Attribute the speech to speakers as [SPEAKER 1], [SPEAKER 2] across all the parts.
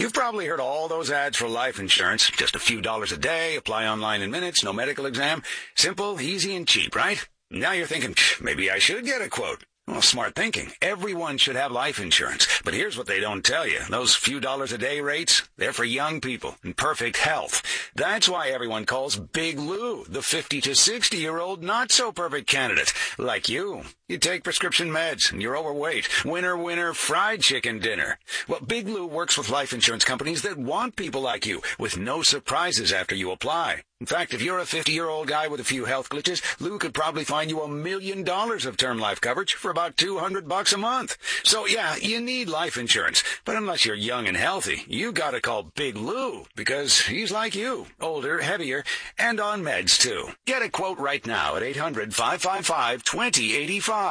[SPEAKER 1] You've probably heard all those ads for life insurance. Just a few dollars a day, apply online in minutes, no medical exam. Simple, easy, and cheap, right? Now you're thinking, maybe I should get a quote. Well, smart thinking. Everyone should have life insurance. But here's what they don't tell you. Those few dollars a day rates, they're for young people in perfect health. That's why everyone calls Big Lou the 50 to 60-year-old not-so-perfect candidate, like you. You take prescription meds, and you're overweight. Winner, winner, fried chicken dinner. Well, Big Lou works with life insurance companies that want people like you, with no surprises after you apply. In fact, if you're a 50-year-old guy with a few health glitches, Lou could probably find you $1 million of term life coverage for about $200 a month. So, yeah, you need life insurance. But unless you're young and healthy, you gotta call Big Lou, because he's like you, older, heavier, and on meds, too. Get a quote right now at 800-555-2085.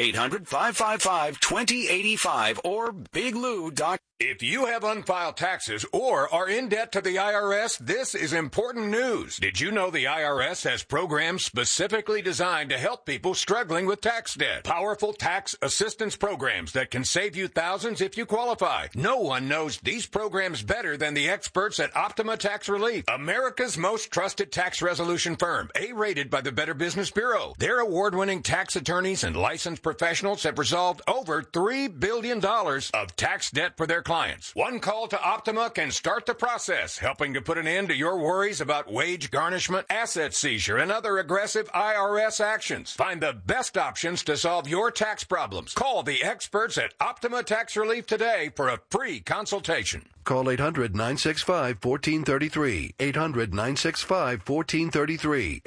[SPEAKER 1] 800-555-2085 or biglou.com.
[SPEAKER 2] If you have unfiled taxes or are in debt to the IRS, this is important news. Did you know the IRS has programs specifically designed to help people struggling with tax debt? Powerful tax assistance programs that can save you thousands if you qualify. No one knows these programs better than the experts at Optima Tax Relief, America's most trusted tax resolution firm, A-rated by the Better Business Bureau. Their award-winning tax attorneys and licensed professionals have resolved over $3 billion of tax debt for their clients. One call to Optima can start the process, helping to put an end to your worries about wage garnishment, asset seizure, and other aggressive IRS actions. Find the best options to solve your tax problems. Call the experts at Optima Tax Relief today for a free consultation.
[SPEAKER 3] Call 800-965-1433. 800-965-1433.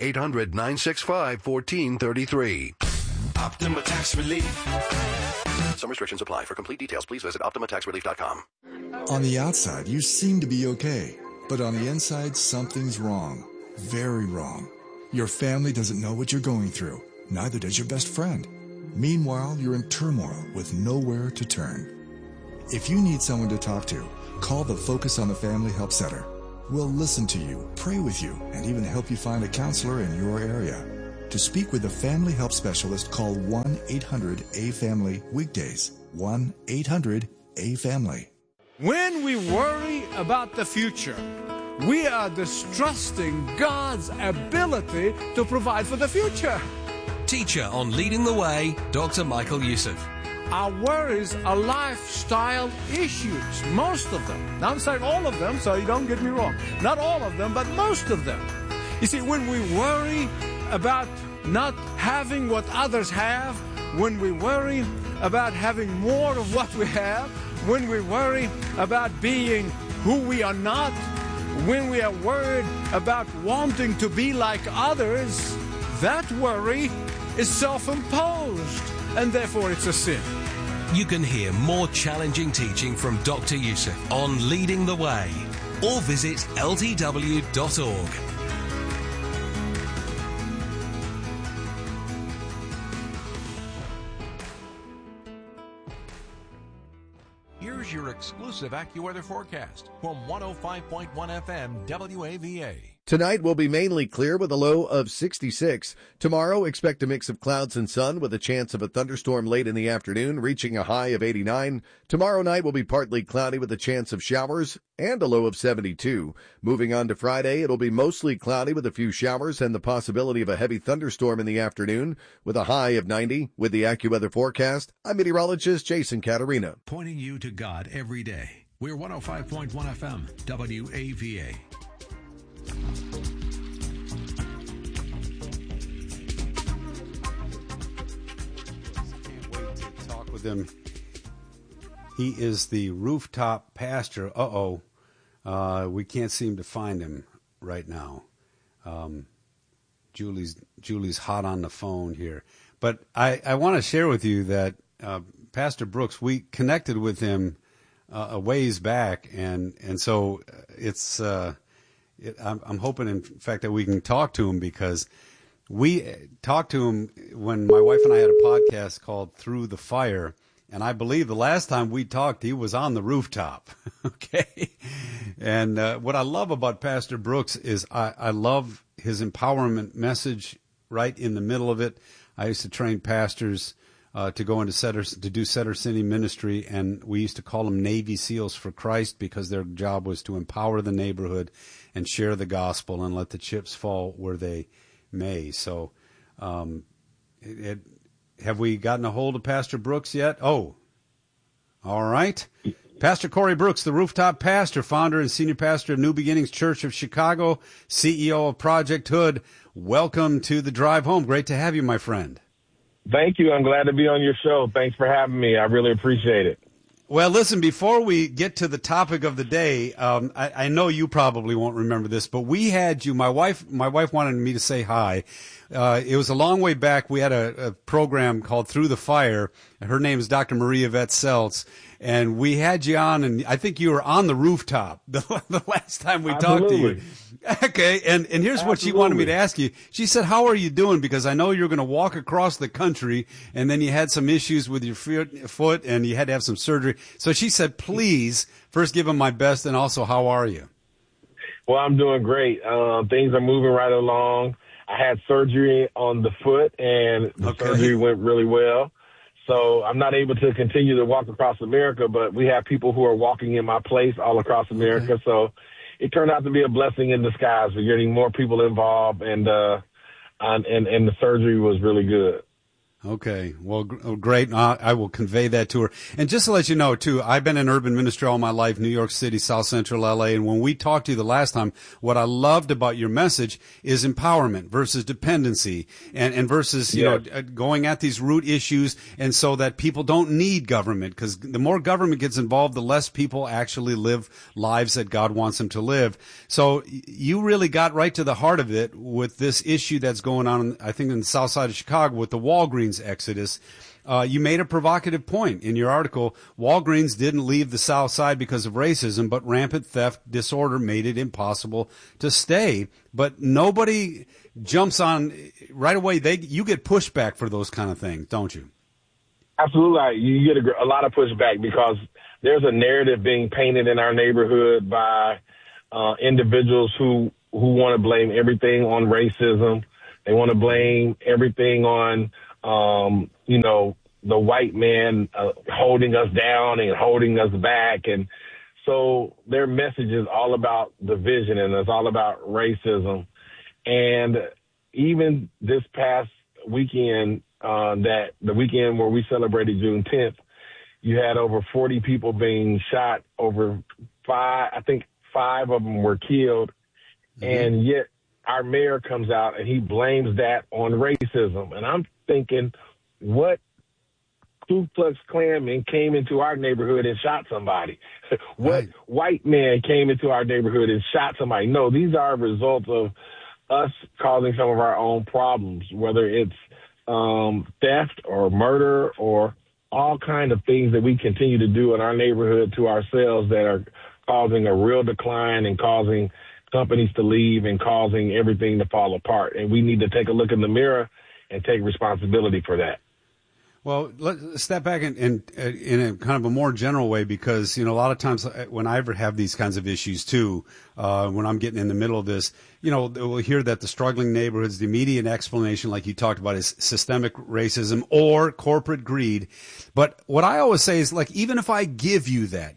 [SPEAKER 3] 800-965-1433.
[SPEAKER 4] Optima Tax Relief.
[SPEAKER 3] Some restrictions apply. For complete details, please visit OptimaTaxRelief.com.
[SPEAKER 5] On the outside, you seem to be okay. But on the inside, something's wrong. Very wrong. Your family doesn't know what you're going through. Neither does your best friend. Meanwhile, you're in turmoil with nowhere to turn. If you need someone to talk to, call the Focus on the Family Help Center. We'll listen to you, pray with you, and even help you find a counselor in your area. To speak with a family help specialist, call 1-800-A-FAMILY weekdays. 1-800-A-FAMILY.
[SPEAKER 6] When we worry about the future, we are distrusting God's ability to provide for the future.
[SPEAKER 7] Teacher on Leading the Way, Dr. Michael Youssef.
[SPEAKER 6] Our worries are lifestyle issues, most of them. Now, I'm saying all of them, so you don't get me wrong. Not all of them, but most of them. You see, when we worry about not having what others have, when we worry about having more of what we have, when we worry about being who we are not, when we are worried about wanting to be like others, that worry is self-imposed, and therefore it's a sin.
[SPEAKER 7] You can hear more challenging teaching from Dr. Youssef on Leading the Way, or visit ltw.org.
[SPEAKER 8] Here's your exclusive AccuWeather forecast from 105.1 FM WAVA.
[SPEAKER 9] Tonight will be mainly clear with a low of 66. Tomorrow, expect a mix of clouds and sun with a chance of a thunderstorm late in the afternoon, reaching a high of 89. Tomorrow night will be partly cloudy with a chance of showers and a low of 72. Moving on to Friday, it'll be mostly cloudy with a few showers and the possibility of a heavy thunderstorm in the afternoon with a high of 90. With the AccuWeather forecast, I'm meteorologist Jason Caterina.
[SPEAKER 8] Pointing you to God every day. We're 105.1 FM WAVA.
[SPEAKER 10] Can't wait to talk with him. He is the rooftop pastor. We can't seem to find him right now. Julie's hot on the phone here. But I want to share with you that Pastor Brooks, we connected with him a ways back, and so it's I'm hoping, in fact, that we can talk to him, because we talked to him when my wife and I had a podcast called Through the Fire, and I believe the last time we talked, he was on the rooftop. Okay, and what I love about Pastor Brooks is I love his empowerment message right in the middle of it. I used to train pastors to go into to do Center City ministry, and we used to call them Navy SEALs for Christ because their job was to empower the neighborhood and share the gospel and let the chips fall where they may. So, have we gotten a hold of Pastor Brooks yet? Oh, all right. Pastor Corey Brooks, the rooftop pastor, founder and senior pastor of New Beginnings Church of Chicago, CEO of Project Hood. Welcome to the drive home. Great to have you, my friend.
[SPEAKER 11] Thank you. I'm glad to be on your show. Thanks for having me. I really appreciate it.
[SPEAKER 10] Well, listen, before we get to the topic of the day, I know you probably won't remember this, but we had you, my wife wanted me to say hi. It was a long way back. We had a program called Through the Fire. Her name is Dr. Maria Vetzeltz, and we had you on, and I think you were on the rooftop the last time we talked to you. Okay, and here's what she wanted me to ask you. She said, how are you doing? Because I know you're going to walk across the country, and then you had some issues with your foot, and you had to have some surgery. So she said, please, first give them my best, and also, how are you?
[SPEAKER 11] Well, I'm doing great. Things are moving right along. I had surgery on the foot, and the surgery went really well. So I'm not able to continue to walk across America, but we have people who are walking in my place all across America. Okay. So it turned out to be a blessing in disguise. We're getting more people involved, and the surgery was really good.
[SPEAKER 10] Okay. Well, great. I will convey that to her. And just to let you know, too, I've been in urban ministry all my life, New York City, South Central LA. And when we talked to you the last time, what I loved about your message is empowerment versus dependency and versus, you know, going at these root issues. And so that people don't need government, because the more government gets involved, the less people actually live lives that God wants them to live. So you really got right to the heart of it with this issue that's going on, I think, in the south side of Chicago with the Walgreens exodus. You made a provocative point in your article. Walgreens didn't leave the South Side because of racism, but rampant theft disorder made it impossible to stay. But nobody jumps on right away. You get pushback for those kind of things, don't you?
[SPEAKER 11] Absolutely. You get a lot of pushback because there's a narrative being painted in our neighborhood by individuals who want to blame everything on racism. They want to blame everything on, the white man holding us down and holding us back. And so their message is all about division, and it's all about racism. And even this past weekend, the weekend where we celebrated Juneteenth, you had over 40 people being shot, over five of them were killed. Mm-hmm. And yet our mayor comes out and he blames that on racism. And I'm thinking, what Ku Klux Klanman came into our neighborhood and shot somebody? What white man came into our neighborhood and shot somebody? No, these are results of us causing some of our own problems, whether it's theft or murder or all kind of things that we continue to do in our neighborhood to ourselves that are causing a real decline and causing companies to leave and causing everything to fall apart. And we need to take a look in the mirror and take responsibility for that.
[SPEAKER 10] Well, let's step back in a kind of a more general way, because, a lot of times when I ever have these kinds of issues too, when I'm getting in the middle of this, we'll hear that the struggling neighborhoods, the immediate explanation, like you talked about, is systemic racism or corporate greed. But what I always say is, like, even if I give you that,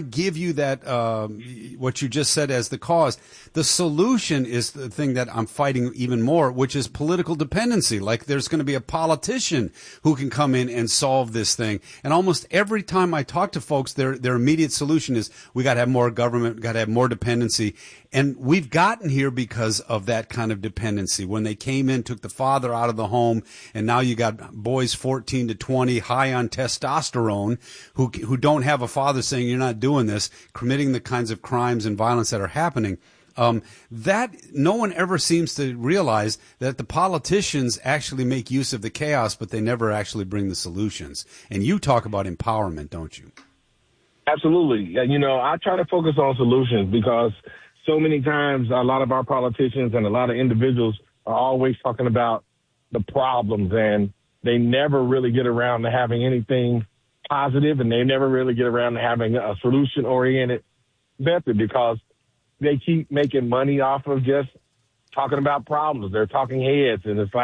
[SPEAKER 10] what you just said as the cause, the solution is the thing that I'm fighting even more, which is political dependency. Like, there's going to be a politician who can come in and solve this thing. And almost every time I talk to folks, their immediate solution is, we got to have more government, we got to have more dependency. And we've gotten here because of that kind of dependency. When they came in, took the father out of the home, and now you got boys 14 to 20 high on testosterone who don't have a father saying, you're not doing this, committing the kinds of crimes and violence that are happening. That no one ever seems to realize that the politicians actually make use of the chaos, but they never actually bring the solutions. And you talk about empowerment, don't you?
[SPEAKER 11] Absolutely. I try to focus on solutions because so many times a lot of our politicians and a lot of individuals are always talking about the problems, and they never really get around to having anything positive, and they never really get around to having a solution-oriented method because they keep making money off of just talking about problems. They're talking heads, and it's like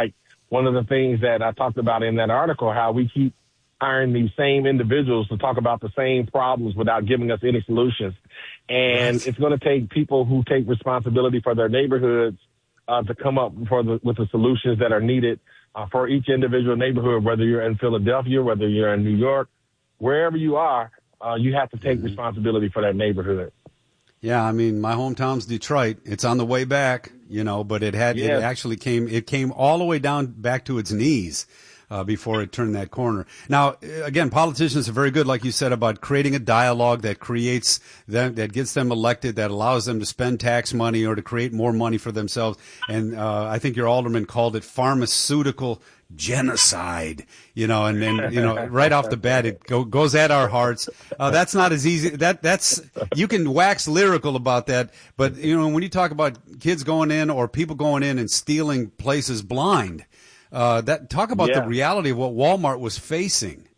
[SPEAKER 11] one of the things that I talked about in that article, how we keep hiring these same individuals to talk about the same problems without giving us any solutions. And it's going to take people who take responsibility for their neighborhoods to come up with the solutions that are needed for each individual neighborhood, whether you're in Philadelphia, whether you're in New York, wherever you are, you have to take responsibility for that neighborhood.
[SPEAKER 10] Yeah, I mean, my hometown's Detroit. It's on the way back, but it actually came all the way down back to its knees before it turned that corner. Now, again, politicians are very good, like you said, about creating a dialogue that creates them, that gets them elected, that allows them to spend tax money or to create more money for themselves. And I think your alderman called it pharmaceutical genocide, and then, right off the bat, it goes at our hearts. That's not as easy. That's, you can wax lyrical about that. But, when you talk about kids going in or people going in and stealing places blind, talk about the reality of what Walmart was facing.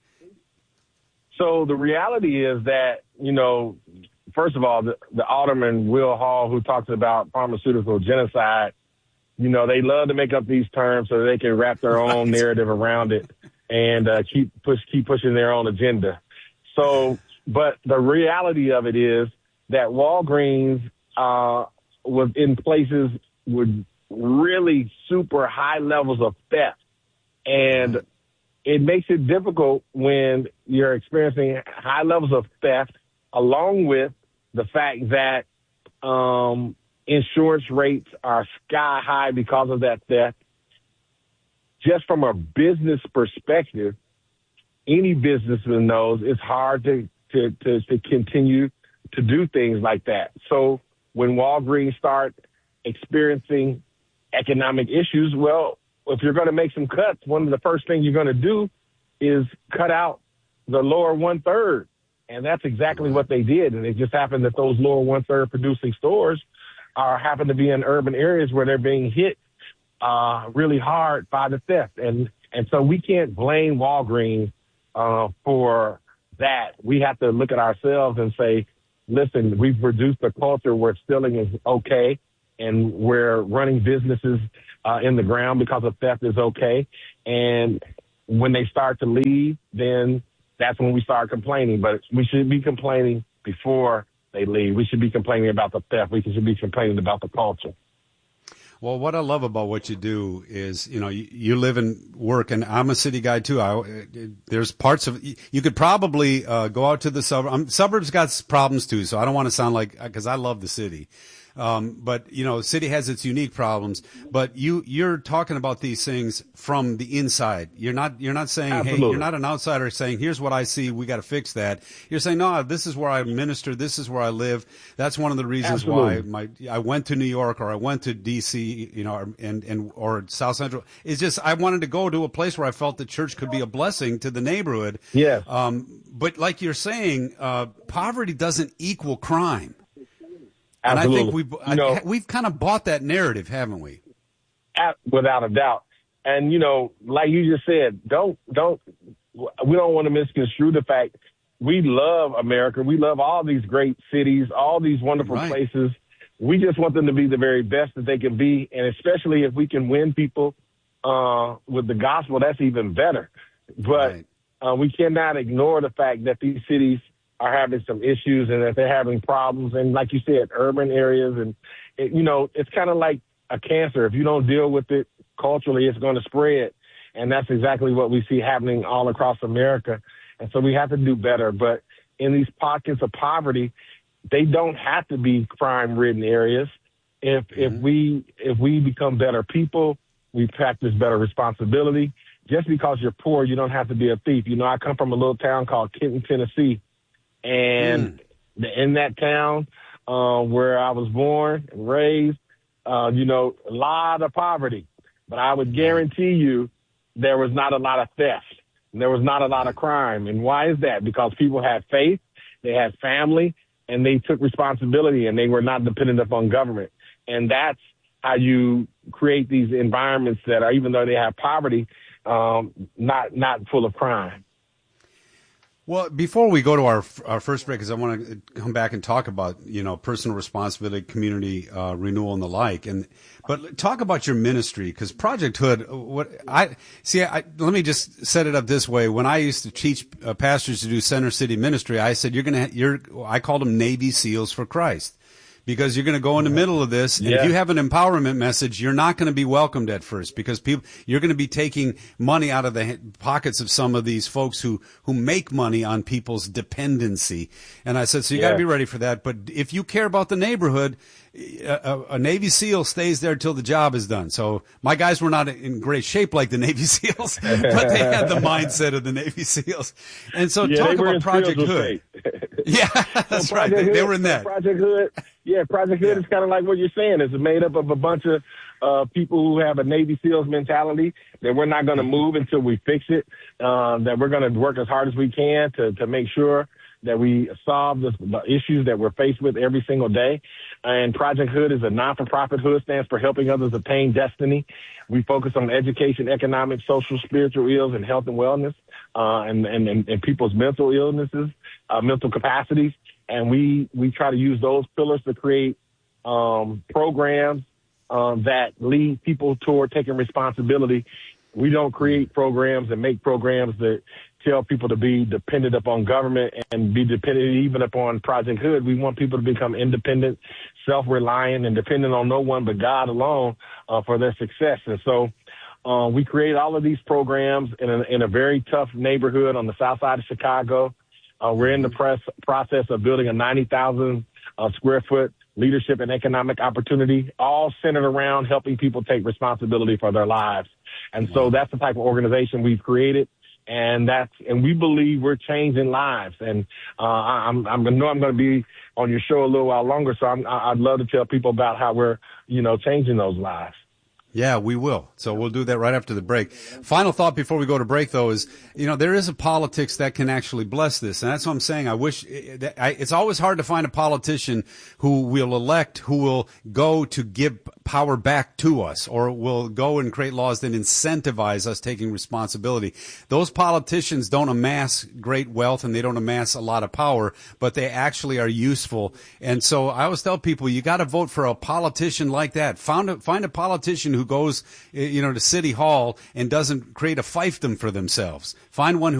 [SPEAKER 11] So the reality is that, first of all, the Alderman Will Hall, who talks about pharmaceutical genocide, they love to make up these terms so they can wrap their own narrative around it and keep pushing their own agenda. So, but the reality of it is that Walgreens was in places with really super high levels of theft. And it makes it difficult when you're experiencing high levels of theft, along with the fact that insurance rates are sky high because of that theft. Just from a business perspective, any businessman knows it's hard to continue to do things like that. So when Walgreens start experiencing economic issues, well, if you're going to make some cuts, one of the first things you're going to do is cut out the lower 1/3. And that's exactly what they did. And it just happened that those lower 1/3 producing stores happen to be in urban areas where they're being hit really hard by the theft. And so we can't blame Walgreens for that. We have to look at ourselves and say, listen, we've reduced a culture where stealing is okay, and where running businesses in the ground because of theft is okay. And when they start to leave, then that's when we start complaining. But we should be complaining before they leave. We should be complaining about the theft. We should be complaining about the culture.
[SPEAKER 10] Well, what I love about what you do is, you live and work, and I'm a city guy too. There's parts of, you could probably go out to the suburbs. Suburbs got problems too, so I don't want to sound like, because I love the city. But city has its unique problems, but you're talking about these things from the inside. You're not saying, Absolutely. Hey, you're not an outsider saying, here's what I see, we got to fix that. You're saying, no, this is where I minister. This is where I live. That's one of the reasons Absolutely. Why I went to New York, or I went to DC, or South Central. It's just, I wanted to go to a place where I felt the church could be a blessing to the neighborhood.
[SPEAKER 11] Yeah.
[SPEAKER 10] But like you're saying, poverty doesn't equal crime.
[SPEAKER 11] Absolutely.
[SPEAKER 10] And I think we've kind of bought that narrative, haven't we?
[SPEAKER 11] Without a doubt. And, like you just said, we don't want to misconstrue the fact we love America. We love all these great cities, all these wonderful places. We just want them to be the very best that they can be. And especially if we can win people with the gospel, that's even better. But we cannot ignore the fact that these cities are having some issues and that they're having problems. And like you said, urban areas, and it's kind of like a cancer. If you don't deal with it culturally, it's going to spread. And that's exactly what we see happening all across America. And so we have to do better. But in these pockets of poverty, they don't have to be crime-ridden areas. If we become better people, we practice better responsibility. Just because you're poor, you don't have to be a thief. I come from a little town called Kenton, Tennessee. And in that town where I was born and raised, a lot of poverty. But I would guarantee you there was not a lot of theft. And there was not a lot of crime. And why is that? Because people had faith, they had family, and they took responsibility, and they were not dependent upon government. And that's how you create these environments that are, even though they have poverty, not full of crime.
[SPEAKER 10] Well, before we go to our first break, because I want to come back and talk about, personal responsibility, community renewal, and the like. But talk about your ministry, because Project Hood. Let me just set it up this way. When I used to teach pastors to do Center City ministry, I said I called them Navy SEALs for Christ. Because you're going to go in the middle of this, and if you have an empowerment message, you're not going to be welcomed at first, because you're going to be taking money out of the pockets of some of these folks who make money on people's dependency. And I said, so you got to be ready for that. But if you care about the neighborhood, a Navy SEAL stays there till the job is done. So my guys were not in great shape like the Navy SEAls, but they had the mindset of the Navy SEAls. And so talk about Project Hood. Yeah, that's right. They were in that.
[SPEAKER 11] Project Hood. Yeah, Project Hood is kind of like what you're saying. It's made up of a bunch of people who have a Navy SEALs mentality that we're not going to move until we fix it, that we're going to work as hard as we can to make sure that we solve the issues that we're faced with every single day. And Project Hood is a non-for-profit. Hood stands for Helping Others Attain Destiny. We focus on education, economic, social, spiritual ills, and health and wellness, and people's mental illnesses, mental capacities. And we try to use those pillars to create programs that lead people toward taking responsibility. We don't create programs and make programs that tell people to be dependent upon government and be dependent even upon Project Hood. We want people to become independent, self-reliant, and dependent on no one but God alone for their success. And so we create all of these programs in a very tough neighborhood on the south side of Chicago. We're in the process of building a 90,000 square foot leadership and economic opportunity, all centered around helping people take responsibility for their lives. And so that's the type of organization we've created. And we believe we're changing lives. And I know I'm going to be on your show a little while longer, so I'd love to tell people about how we're, changing those lives.
[SPEAKER 10] Yeah, we will. So we'll do that right after the break. Final thought before we go to break, though, is, there is a politics that can actually bless this. And that's what I'm saying. I wish it's always hard to find a politician who will elect, who will go to give power back to us, or will go and create laws that incentivize us taking responsibility. Those politicians don't amass great wealth and they don't amass a lot of power, but they actually are useful. And so I always tell people, you got to vote for a politician like that. Find a politician who goes, to City Hall and doesn't create a fiefdom for themselves. Find one who